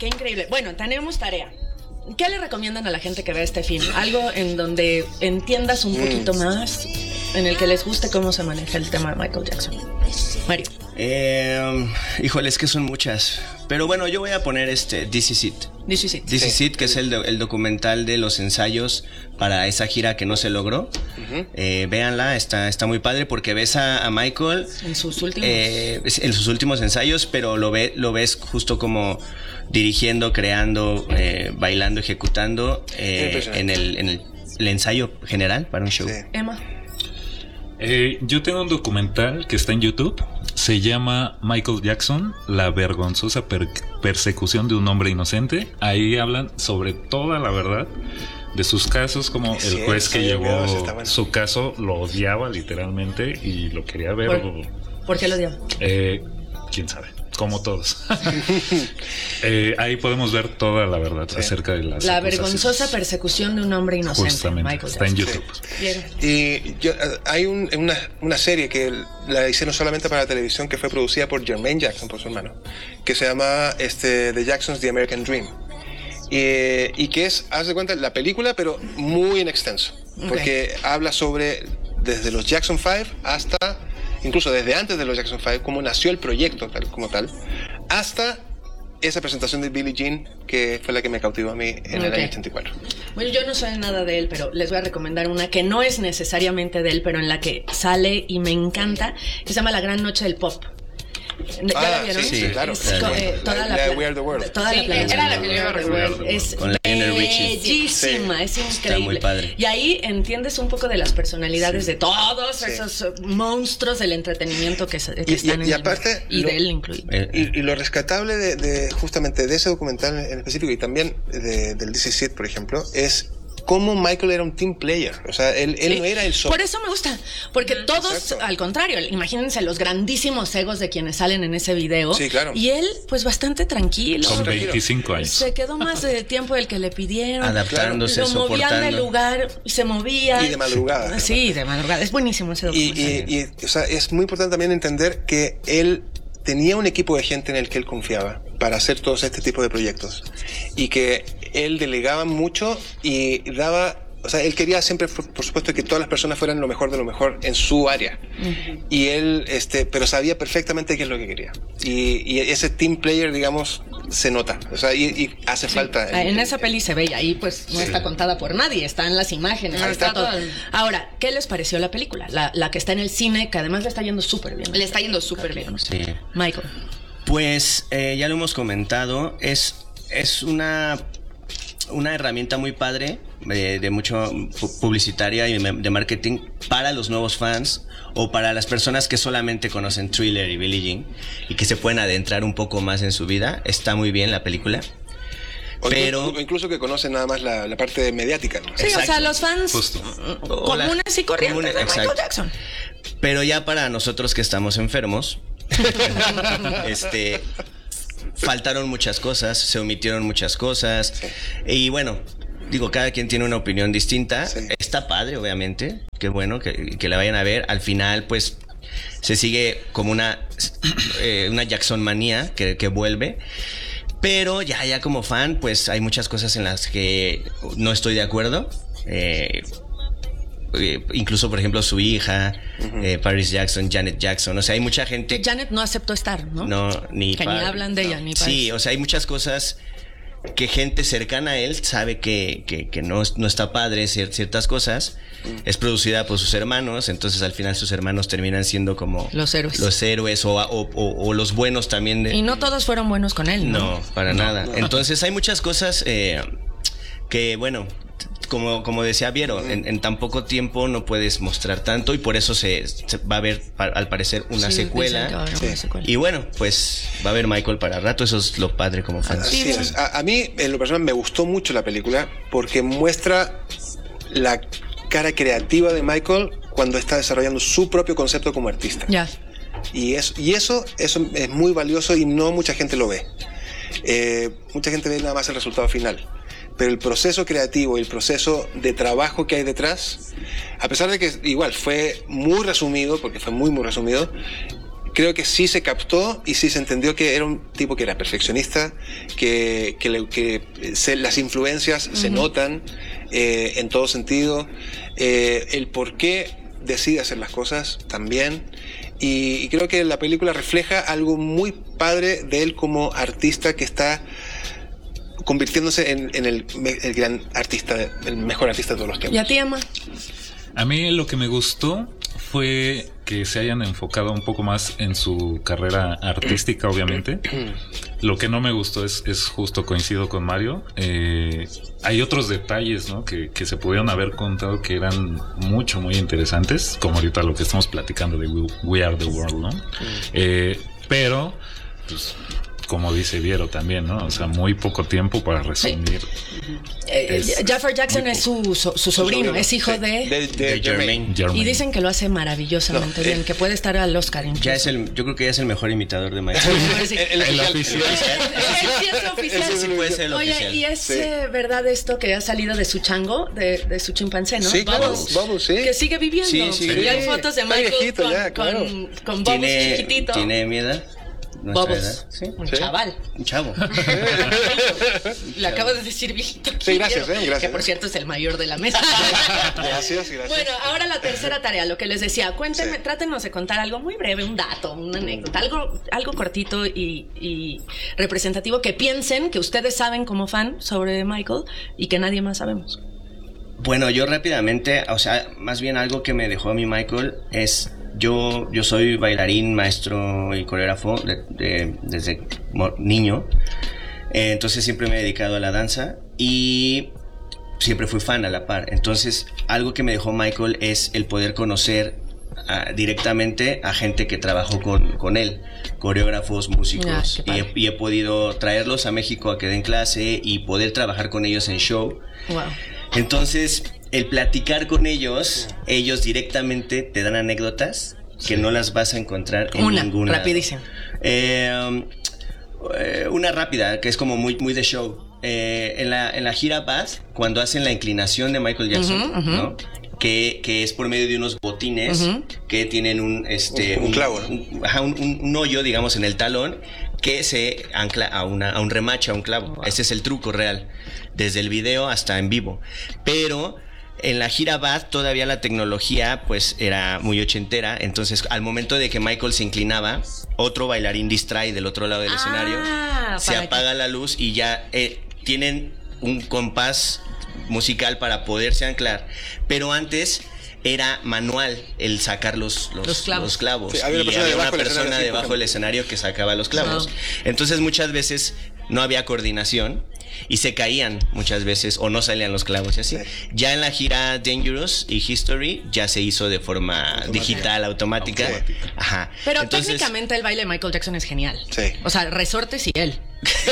increíble. Bueno, tenemos tarea. ¿Qué le recomiendan a la gente que vea este film? Algo en donde entiendas un poquito más, en el que les guste cómo se maneja el tema de Michael Jackson. Mario. Híjole, es que son muchas. Pero bueno, yo voy a poner This Is It. This Is It. This Is It, que es el documental de los ensayos para esa gira que no se logró. Véanla, está muy padre porque ves a Michael en sus últimos ensayos, pero lo ves justo como dirigiendo, creando, bailando, ejecutando en el ensayo general para un show. Sí. Emma. Yo tengo un documental que está en YouTube. Se llama Michael Jackson, la vergonzosa persecución de un hombre inocente. Ahí hablan sobre toda la verdad de sus casos, como el juez que llevó su caso lo odiaba literalmente y lo quería ver. ¿Por qué lo odiaba? ¿Quién sabe? Como todos. Ahí podemos ver toda la verdad acerca de la vergonzosa persecución de un hombre inocente. Justamente, Michael está en YouTube. Y hay una serie que la hicieron solamente para la televisión, que fue producida por Jermaine Jackson, por su hermano, que se llama The Jacksons, The American Dream. Y que es, haz de cuenta, la película, pero muy en extenso. Porque habla sobre, desde los Jackson 5 hasta... incluso desde antes de los Jackson 5, cómo nació el proyecto como tal, hasta esa presentación de Billie Jean, que fue la que me cautivó a mí en el año 84. Bueno, yo no sé nada de él, pero les voy a recomendar una que no es necesariamente de él, pero en la que sale y me encanta, que se llama La Gran Noche del Pop. ¿Ya la vieron? Sí, claro. Toda la We Are the World. Toda la era la que yo iba a recordar. Es con Lionel Richie. bellísima, es increíble. Está muy padre. Y ahí entiendes un poco de las personalidades de todos esos monstruos del entretenimiento que están en aparte, y de él incluido. Y lo rescatable de justamente de ese documental en específico, y también del This Is It, por ejemplo, es cómo Michael era un team player. O sea, él no era el solo. Por eso me gusta, porque todos, al contrario, imagínense los grandísimos egos de quienes salen en ese video. Sí, claro. Y él, pues bastante tranquilo. Con 25 años. Se quedó más de tiempo del que le pidieron. Adaptándose, lo movían del lugar y se movía. Y de madrugada. Sí, de madrugada. Es buenísimo ese documental. Y o sea, es muy importante también entender que él tenía un equipo de gente en el que él confiaba para hacer todos este tipo de proyectos, y que él delegaba mucho y daba, o sea, él quería siempre, por supuesto, que todas las personas fueran lo mejor de lo mejor en su área. Y él, pero sabía perfectamente qué es lo que quería. Y ese team player, digamos, se nota, o sea, y hace falta. En esa peli se ve, y ahí pues no está contada por nadie, están las imágenes, está todo. Ahora, ¿qué les pareció la película? La que está en el cine, que además le está yendo súper bien. Le está yendo súper bien. Sí. Michael. Pues ya lo hemos comentado, es una herramienta muy padre de mucho publicitaria y de marketing para los nuevos fans o para las personas que solamente conocen Thriller y Billie Jean y que se pueden adentrar un poco más en su vida. Está muy bien la película. Pero incluso que conocen nada más la parte mediática, ¿no? Sí, exacto. O sea, los fans comunes y corrientes de Michael Jackson. Pero ya para nosotros que estamos enfermos, faltaron muchas cosas, se omitieron muchas cosas. Y bueno, digo, cada quien tiene una opinión distinta. Está padre, obviamente. Qué bueno que la vayan a ver. Al final, pues, se sigue como una Jackson manía que vuelve. Pero ya como fan, pues hay muchas cosas en las que no estoy de acuerdo. Incluso, por ejemplo, su hija, Paris Jackson, Janet Jackson. O sea, hay mucha gente. Janet no aceptó estar, ¿no? No, ni hablan de ella, ni Paris. Sí, o sea, hay muchas cosas que gente cercana a él sabe que no está padre ciertas cosas. Es producida por sus hermanos, entonces al final sus hermanos terminan siendo como los héroes o los buenos también. Y no todos fueron buenos con él, ¿no? No, para nada. Entonces hay muchas cosas que, bueno, como decía Viero, en tan poco tiempo no puedes mostrar tanto, y por eso se va a ver, al parecer, una secuela. Y bueno, pues va a haber Michael para rato. Eso es lo padre como fan. Así es. A mí, en lo personal, me gustó mucho la película porque muestra la cara creativa de Michael cuando está desarrollando su propio concepto como artista. Ya. Y eso es muy valioso y no mucha gente lo ve. Mucha gente ve nada más el resultado final. Pero el proceso creativo y el proceso de trabajo que hay detrás, a pesar de que igual fue muy resumido, porque fue muy resumido, creo que sí se captó y sí se entendió que era un tipo que era perfeccionista, las influencias se notan en todo sentido, el por qué decide hacer las cosas también. Y creo que la película refleja algo muy padre de él como artista que está convirtiéndose en el gran artista, el mejor artista de todos los tiempos. ¿Y a ti, Emma? A mí lo que me gustó fue que se hayan enfocado un poco más en su carrera artística, obviamente. Lo que no me gustó es justo, coincido con Mario. Hay otros detalles, ¿no? que se pudieron haber contado que eran muy interesantes, como ahorita lo que estamos platicando de We Are the World, ¿no? Pero, pues, como dice Viero también, ¿no? O sea, muy poco tiempo para resumir. Jafar Jackson es su sobrino, es hijo de Jermaine. Y dicen que lo hace maravillosamente bien, que puede estar al Oscar incluso. Yo creo que ya es el mejor imitador de Michael. El oficial. Sí, es oficial. Ese sí puede ser el Oye, oficial. ¿y es verdad esto que ha salido de su chango, de su chimpancé, no? Sí, claro, Bubbles, sí. Que sigue viviendo. Sí. Y hay fotos de Está Michael viejito ya, claro. con Bubbles chiquitito. ¿Tiene mi edad? Bubbles. Sí. Un chaval. Un chavo. Le acabo de decir viejito. Sí, gracias, gracias. Que por cierto es el mayor de la mesa. Gracias. Bueno, ahora la tercera tarea, lo que les decía. Cuéntenme, trátenos de contar algo muy breve, un dato, una anécdota, algo cortito y representativo que piensen que ustedes saben como fan sobre Michael y que nadie más sabemos. Bueno, yo rápidamente, o sea, más bien algo que me dejó a mí Michael es... Yo soy bailarín, maestro y coreógrafo desde niño. Entonces siempre me he dedicado a la danza y siempre fui fan a la par. Entonces algo que me dejó Michael es el poder conocer directamente a gente que trabajó con él, coreógrafos, músicos, y he podido traerlos a México a que den clase y poder trabajar con ellos en show. Wow. Entonces, el platicar con ellos directamente te dan anécdotas que no las vas a encontrar en ninguna. Rapidísima. Una rápida, que es como muy de show. En la gira Bad, cuando hacen la inclinación de Michael Jackson, ¿no? Que es por medio de unos botines que tienen un clavo, ¿no? un hoyo, digamos, en el talón que se ancla a un remache, a un clavo. Wow. Ese es el truco real, desde el video hasta en vivo. Pero en la gira Bad todavía la tecnología pues era muy ochentera, entonces al momento de que Michael se inclinaba, otro bailarín distrae del otro lado del escenario, se apaga la luz y ya tienen un compás musical para poderse anclar, pero antes era manual el sacar los clavos. Sí, había una persona debajo del escenario que sacaba los clavos. Wow. Entonces muchas veces no había coordinación y se caían muchas veces o no salían los clavos y así. Sí. Ya en la gira Dangerous y History ya se hizo de forma digital, automática. Ajá. Pero entonces, técnicamente el baile de Michael Jackson es genial. Sí. O sea, Resortes y él.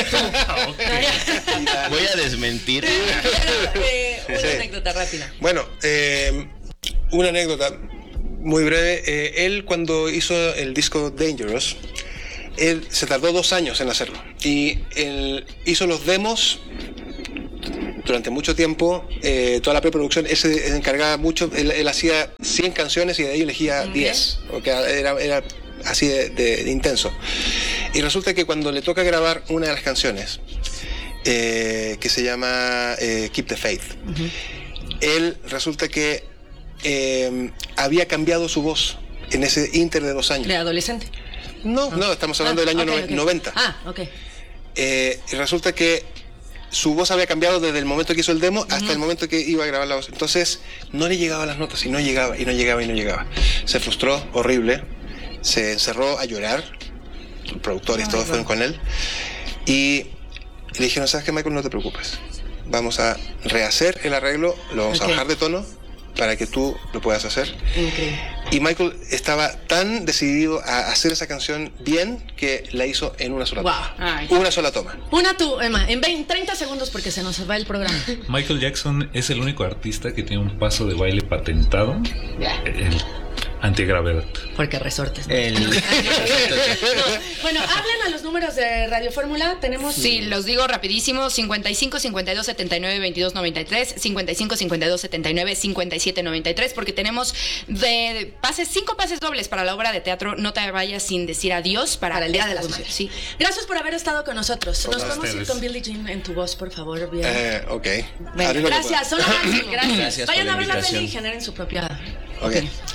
Voy a desmentir. Una anécdota rápida. Bueno, una anécdota muy breve. Él cuando hizo el disco Dangerous, él se tardó 2 años en hacerlo y él hizo los demos durante mucho tiempo. Toda la preproducción, él se encargaba mucho. Él hacía 100 canciones y de ahí elegía 10, porque era así de intenso. Y resulta que cuando le toca grabar una de las canciones, que se llama Keep the Faith, él resulta que había cambiado su voz en ese inter de 2 años. ¿De adolescente? No, estamos hablando del año 90. Ok. Y resulta que su voz había cambiado desde el momento que hizo el demo hasta el momento que iba a grabar la voz. Entonces no le llegaban las notas y no llegaba. Se frustró horrible, se encerró a llorar. Los productores todos fueron con él y le dijeron: ¿sabes qué, Michael? No te preocupes, vamos a rehacer el arreglo, lo vamos a bajar de tono para que tú lo puedas hacer. Increíble. Y Michael estaba tan decidido a hacer esa canción bien que la hizo en una sola toma. Ay. Una sola toma. Una tú, Emma, en 30 segundos porque se nos va el programa. Michael Jackson es el único artista que tiene un paso de baile patentado. Antigravedad. Porque resortes. ¿no? Bueno, hablen a los números de Radio Fórmula. Tenemos. Sí, los digo rapidísimo: 55 52 79 22 93, 55 52 79 57 93, porque tenemos de pases, 5 pases dobles para la obra de teatro No te vayas sin decir adiós para el Día de las Madres. Sí. Gracias por haber estado con nosotros. Nos A vamos a ir ustedes. con Billie Jean en tu voz, por favor. Bien. Ok. Venga, Haré lo que gracias, son lo máximo. Gracias Vayan por a la ver la peli invitación. y generen su propia. pueda. Ok.